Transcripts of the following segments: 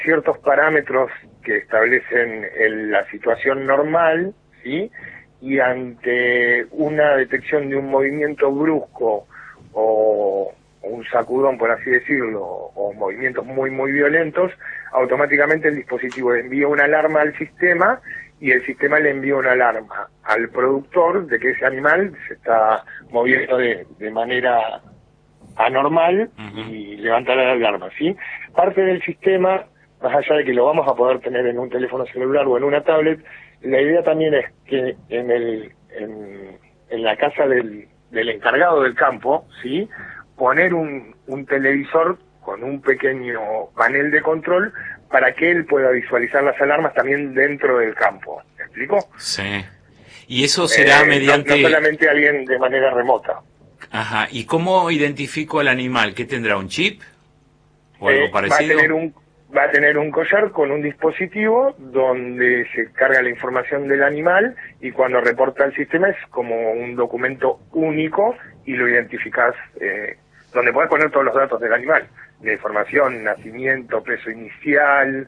ciertos parámetros que establecen la situación normal, ¿sí? Y ante una detección de un movimiento brusco o un sacudón, por así decirlo, o movimientos muy violentos, automáticamente el dispositivo envía una alarma al sistema y el sistema le envía una alarma al productor de que ese animal se está moviendo de manera anormal y levanta la alarma, ¿sí? Parte del sistema, más allá de que lo vamos a poder tener en un teléfono celular o en una tablet, la idea también es que en la casa del encargado del campo, ¿sí? Poner un televisor con un pequeño panel de control para que él pueda visualizar las alarmas también dentro del campo. ¿Me explico? Sí. Y eso será mediante... No solamente alguien de manera remota. Ajá. ¿Y cómo identifico al animal? ¿Qué tendrá? ¿Un chip? ¿O algo parecido? Va a tener un collar con un dispositivo donde se carga la información del animal y cuando reporta al sistema es como un documento único y lo identificás, donde podés poner todos los datos del animal, la información, nacimiento, peso inicial,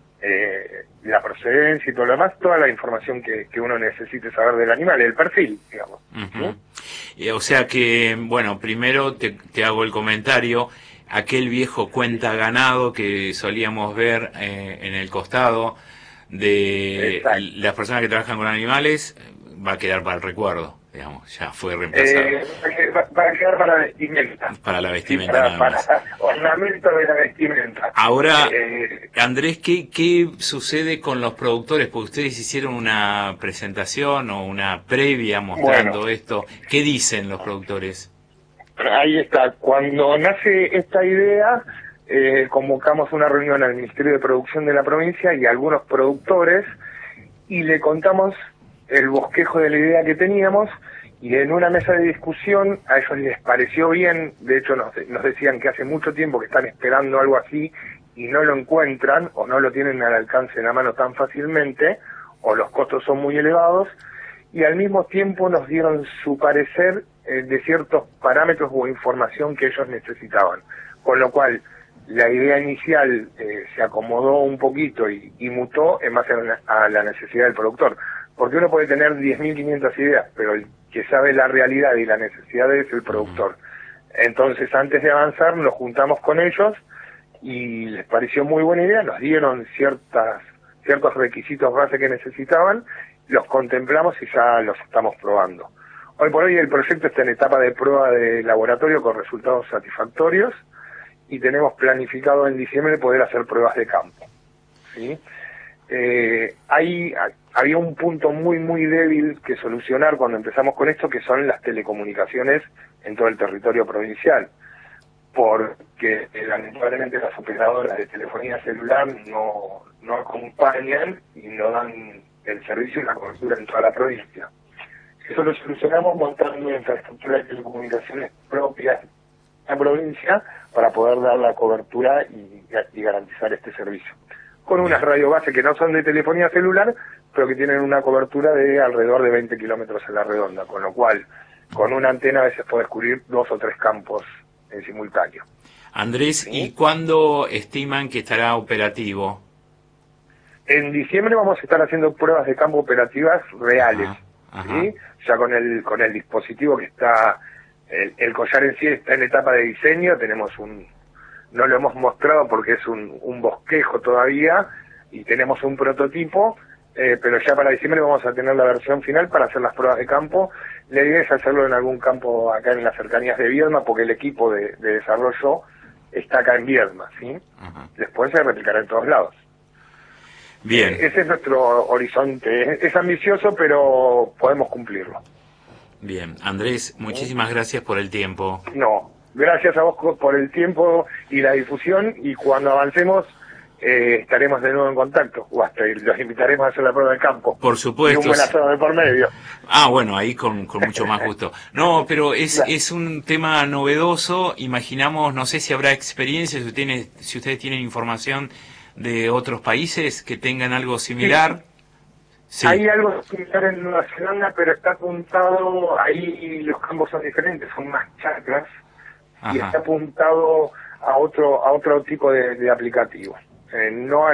la procedencia y todo lo demás, toda la información que uno necesite saber del animal, el perfil, digamos. ¿Sí? O sea que, bueno, primero te hago el comentario. Aquel viejo cuenta ganado que solíamos ver en el costado de las personas que trabajan con animales va a quedar para el recuerdo, digamos, ya fue reemplazado. Va a quedar para vestimenta. Para la vestimenta, sí, nada más. Para ornamento de la vestimenta. Ahora, Andrés, ¿qué sucede con los productores? Porque ustedes hicieron una presentación o una previa mostrando esto. ¿Qué dicen los productores? Ahí está. Cuando nace esta idea, convocamos una reunión al Ministerio de Producción de la provincia y a algunos productores y le contamos el bosquejo de la idea que teníamos y en una mesa de discusión a ellos les pareció bien. De hecho nos decían que hace mucho tiempo que están esperando algo así y no lo encuentran o no lo tienen al alcance de la mano tan fácilmente o los costos son muy elevados y al mismo tiempo nos dieron su parecer de ciertos parámetros o información que ellos necesitaban, con lo cual la idea inicial se acomodó un poquito y mutó en base a la necesidad del productor, porque uno puede tener 10.500 ideas, pero el que sabe la realidad y la necesidad es el productor. Entonces antes de avanzar nos juntamos con ellos y les pareció muy buena idea, nos dieron ciertos requisitos base que necesitaban, los contemplamos y ya los estamos probando. Hoy por hoy el proyecto está en etapa de prueba de laboratorio con resultados satisfactorios y tenemos planificado en diciembre poder hacer pruebas de campo, ¿sí? Había un punto muy débil que solucionar cuando empezamos con esto, que son las telecomunicaciones en todo el territorio provincial, porque lamentablemente las operadoras de telefonía celular no acompañan y no dan el servicio y la cobertura en toda la provincia. Eso lo solucionamos montando una infraestructura de telecomunicaciones propias en la provincia para poder dar la cobertura y garantizar este servicio. Con unas radio base que no son de telefonía celular, pero que tienen una cobertura de alrededor de 20 kilómetros a la redonda, con lo cual con una antena a veces puedes cubrir 2 o 3 campos en simultáneo. Andrés, ¿Sí? ¿Y cuándo estiman que estará operativo? En diciembre vamos a estar haciendo pruebas de campo operativas reales. ¿Sí? Ya con el dispositivo que está, el collar en sí está en etapa de diseño, no lo hemos mostrado porque es un bosquejo todavía y tenemos un prototipo, pero ya para diciembre vamos a tener la versión final para hacer las pruebas de campo. La idea es hacerlo en algún campo acá en las cercanías de Viedma porque el equipo de desarrollo está acá en Viedma, ¿sí? Después se replicará en todos lados. Bien. Ese es nuestro horizonte. Es ambicioso, pero podemos cumplirlo. Bien. Andrés, muchísimas gracias por el tiempo. No, gracias a vos por el tiempo y la difusión, y cuando avancemos estaremos de nuevo en contacto, o hasta los invitaremos a hacer la prueba de campo. Por supuesto. Y un buen asado de por medio. Bueno, ahí con mucho más gusto. No, pero es un tema novedoso. Imaginamos, no sé si habrá experiencia, si ustedes tienen información de otros países que tengan algo similar. Sí. Hay algo similar en Nueva Zelanda, pero está apuntado, ahí los campos son diferentes, son más chacras, y está apuntado a otro tipo de aplicativo. No